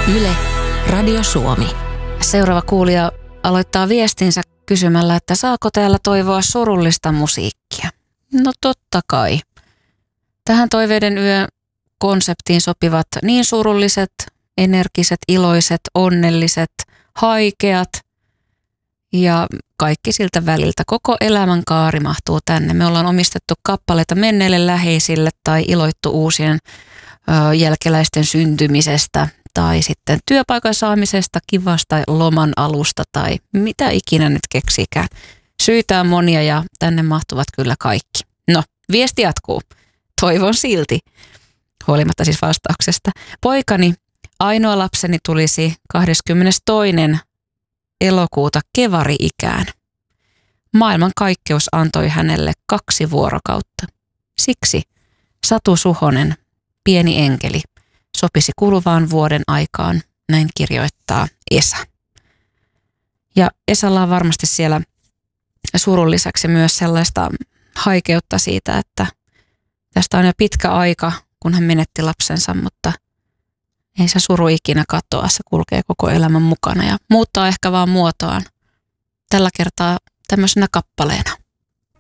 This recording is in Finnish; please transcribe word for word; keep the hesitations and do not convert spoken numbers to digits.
Yle, Radio Suomi. Seuraava kuulija aloittaa viestinsä kysymällä, että saako täällä toivoa surullista musiikkia? No totta kai. Tähän Toiveiden yö konseptiin sopivat niin surulliset, energiset, iloiset, onnelliset, haikeat ja kaikki siltä väliltä. Koko elämänkaari mahtuu tänne. Me ollaan omistettu kappaleita menneille läheisille tai iloittu uusien ö, jälkeläisten syntymisestä tai sitten työpaikan saamisesta, kivasta loman alusta tai mitä ikinä nyt keksikään. Syitä on monia ja tänne mahtuvat kyllä kaikki. No, viesti jatkuu. Toivon silti, huolimatta siis vastauksesta. Poikani, ainoa lapseni, tulisi kahdeskymmenestoinen elokuuta kevari-ikään. Maailman kaikkeus antoi hänelle kaksi vuorokautta. Siksi Satu Suhonen, Pieni enkeli, sopisi kuluvaan vuoden aikaan, näin kirjoittaa Esa. Ja Esalla on varmasti siellä surun lisäksi myös sellaista haikeutta siitä, että tästä on jo pitkä aika, kun hän menetti lapsensa, mutta ei se suru ikinä katoa, se kulkee koko elämän mukana ja muuttaa ehkä vaan muotoaan. Tällä kertaa tämmöisenä kappaleena.